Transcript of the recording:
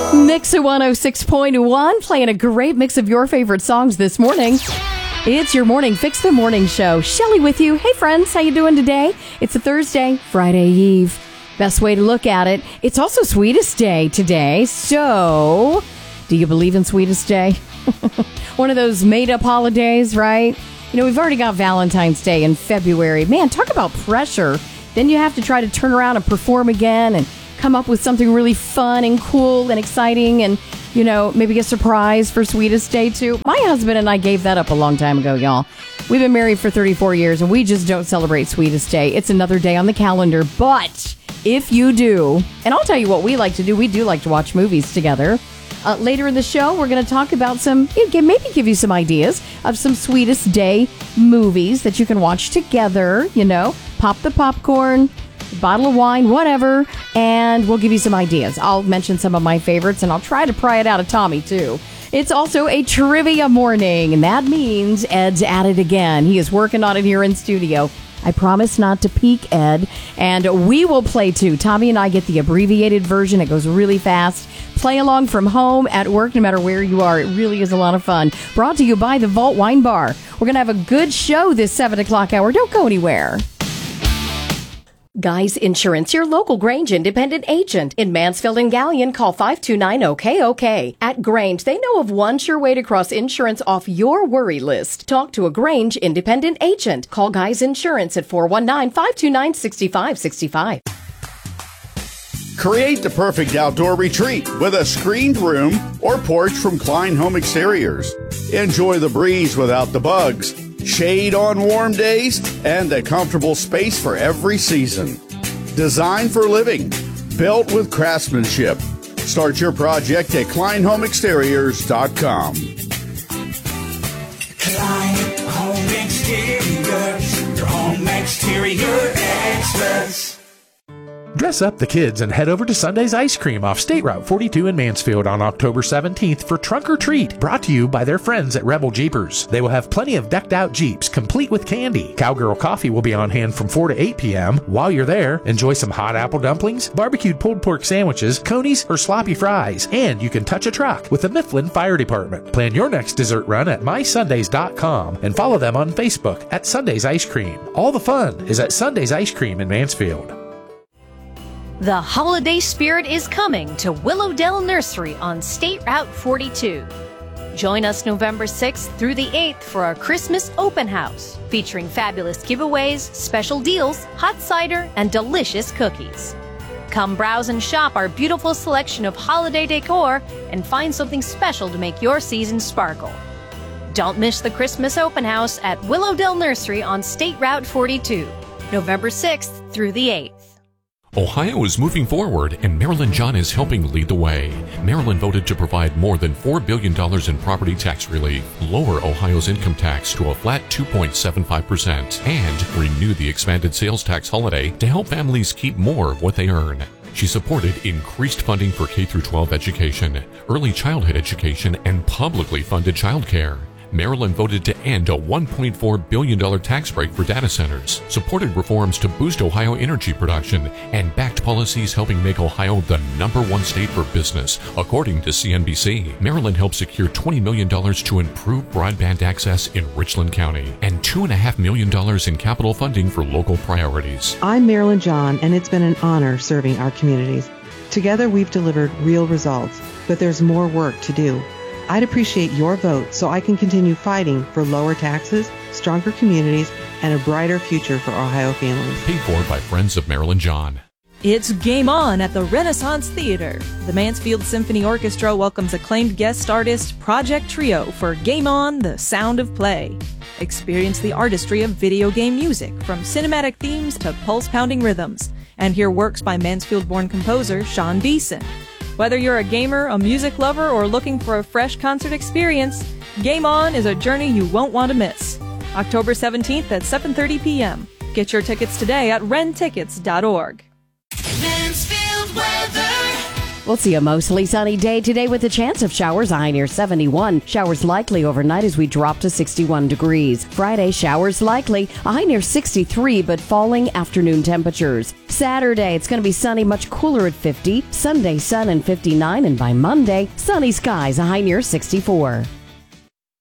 Mix of 106.1, playing a great mix of your favorite songs this morning. It's your morning Fix the Morning Show. Shelly with you. Hey friends, how you doing today? It's a Thursday, Friday Eve. Best way to look at it. It's also Sweetest Day today. So, do you believe in Sweetest Day? One of those made-up holidays, right? You know, we've already got Valentine's Day in February. Man, talk about pressure. Then you have to try to turn around and perform again and come up with something really fun and cool and exciting and, you know, maybe a surprise for Sweetest Day too. My husband and I gave that up a long time ago, y'all. We've been married for 34 years and we just don't celebrate Sweetest Day. It's another day on the calendar. But if you do, and I'll tell you what we like to do, we do like to watch movies together. Later in the show, we're going to talk about maybe give you some ideas of some Sweetest Day movies that you can watch together, you know, pop the popcorn, bottle of wine, whatever, and we'll give you some ideas. I'll mention some of my favorites, and I'll try to pry it out of Tommy, too. It's also a trivia morning, and that means Ed's at it again. He is working on it here in studio. I promise not to peek, Ed, and we will play, too. Tommy and I get the abbreviated version. It goes really fast. Play along from home, at work, no matter where you are. It really is a lot of fun. Brought to you by the Vault Wine Bar. We're going to have a good show this 7 o'clock hour. Don't go anywhere. Guys Insurance, your local Grange independent agent. In Mansfield and Gallion, call 529-OK-OK. At Grange, they know of one sure way to cross insurance off your worry list. Talk to a Grange independent agent. Call Guys Insurance at 419-529-6565. Create the perfect outdoor retreat with a screened room or porch from Klein Home Exteriors. Enjoy the breeze without the bugs, shade on warm days, and a comfortable space for every season. Designed for living, built with craftsmanship. Start your project at KleinHomeExteriors.com. Klein Home Exteriors, your home exterior experts. Dress up the kids and head over to Sunday's Ice Cream off State Route 42 in Mansfield on October 17th for Trunk or Treat, brought to you by their friends at Rebel Jeepers. They will have plenty of decked out Jeeps, complete with candy. Cowgirl Coffee will be on hand from 4 to 8 p.m. While you're there, enjoy some hot apple dumplings, barbecued pulled pork sandwiches, conies, or sloppy fries, and you can touch a truck with the Mifflin Fire Department. Plan your next dessert run at mysundays.com and follow them on Facebook at Sundays Ice Cream. All the fun is at Sundays Ice Cream in Mansfield. The holiday spirit is coming to Willowdale Nursery on State Route 42. Join us November 6th through the 8th for our Christmas open house, featuring fabulous giveaways, special deals, hot cider, and delicious cookies. Come browse and shop our beautiful selection of holiday decor and find something special to make your season sparkle. Don't miss the Christmas open house at Willowdale Nursery on State Route 42, November 6th through the 8th. Ohio is moving forward, and Marilyn John is helping lead the way. Marilyn voted to provide more than $4 billion in property tax relief, lower Ohio's income tax to a flat 2.75%, and renew the expanded sales tax holiday to help families keep more of what they earn. She supported increased funding for K-12 education, early childhood education, and publicly funded childcare. Maryland voted to end a $1.4 billion tax break for data centers, supported reforms to boost Ohio energy production, and backed policies helping make Ohio the #1 state for business, according to CNBC. Maryland helped secure $20 million to improve broadband access in Richland County and $2.5 million in capital funding for local priorities. I'm Marilyn John, and it's been an honor serving our communities. Together, we've delivered real results, but there's more work to do. I'd appreciate your vote so I can continue fighting for lower taxes, stronger communities, and a brighter future for Ohio families. Paid for by Friends of Marilyn John. It's Game On at the Renaissance Theater. The Mansfield Symphony Orchestra welcomes acclaimed guest artist Project Trio for Game On, The Sound of Play. Experience the artistry of video game music, from cinematic themes to pulse-pounding rhythms, and hear works by Mansfield-born composer Sean Beeson. Whether you're a gamer, a music lover, or looking for a fresh concert experience, Game On is a journey you won't want to miss. October 17th at 7:30 p.m. Get your tickets today at rentickets.org. Mansfield weather. We'll see a mostly sunny day today with a chance of showers, a high near 71. Showers likely overnight as we drop to 61 degrees. Friday, showers likely, a high near 63, but falling afternoon temperatures. Saturday, it's going to be sunny, much cooler at 50. Sunday, sun and 59, and by Monday, sunny skies, a high near 64.